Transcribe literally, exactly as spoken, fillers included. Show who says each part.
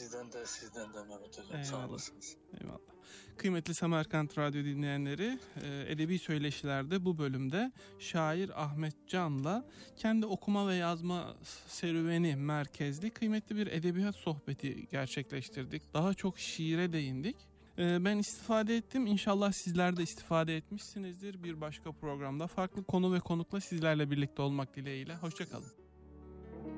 Speaker 1: Sizden de sizden de Mehmet Hocam.
Speaker 2: Eyvallah.
Speaker 1: Sağ olasınız.
Speaker 2: Eyvallah. Kıymetli Semerkant Radyo dinleyenleri, Edebi Söyleşiler'de bu bölümde şair Ahmet Can'la kendi okuma ve yazma serüveni merkezli kıymetli bir edebiyat sohbeti gerçekleştirdik. Daha çok şiire değindik. Ben istifade ettim. İnşallah sizler de istifade etmişsinizdir. Bir başka programda farklı konu ve konukla sizlerle birlikte olmak dileğiyle. Hoşça kalın.